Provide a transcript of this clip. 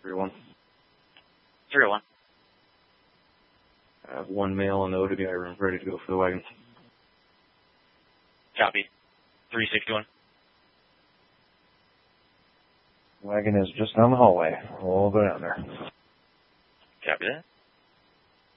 3-1. 301. I have one male in the OWI room ready to go for the wagon. Copy. 361. Wagon is just down the hallway. We'll go down there. Copy that.